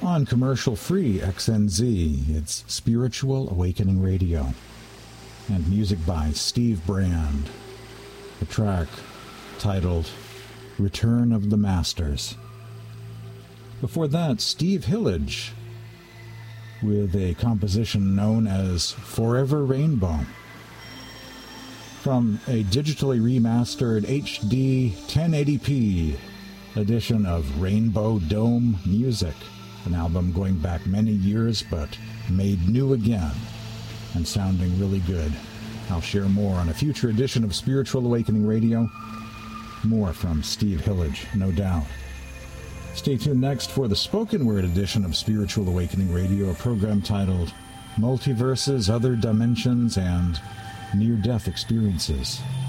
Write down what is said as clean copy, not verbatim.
On commercial-free XNZ, it's Spiritual Awakening Radio. And music by Steve Brand. The track titled Return of the Masters. Before that, Steve Hillage with a composition known as Forever Rainbow. From a digitally remastered HD 1080p edition of Rainbow Dome Music, an album going back many years but made new again and sounding really good. I'll share more on a future edition of Spiritual Awakening Radio. More from Steve Hillage, no doubt. Stay tuned next for the spoken word edition of Spiritual Awakening Radio, a program titled Multiverses, Other Dimensions, and Near-Death Experiences.